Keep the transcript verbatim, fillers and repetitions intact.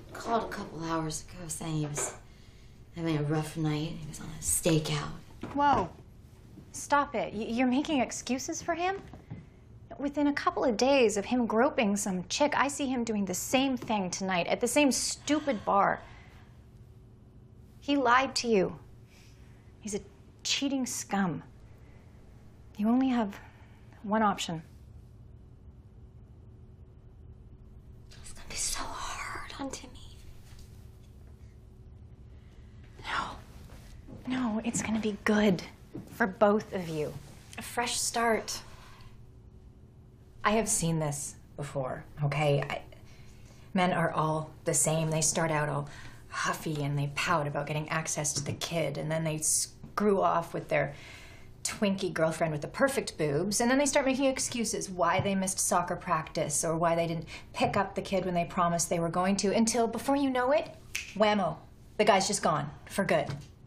Called a couple hours ago saying he was having a rough night. He was on a stakeout. Whoa. Stop it. You're making excuses for him? Within a couple of days of him groping some chick, I see him doing the same thing tonight at the same stupid bar. He lied to you. He's a cheating scum. You only have one option. It's gonna be so hard on Timmy. No. No, it's gonna be good for both of you. A fresh start. I have seen this before, okay? I, men are all the same. They start out all huffy and they pout about getting access to the kid, and then they screw off with their Twinkie girlfriend with the perfect boobs, and then they start making excuses why they missed soccer practice or why they didn't pick up the kid when they promised they were going to, until before you know it, whammo, the guy's just gone for good.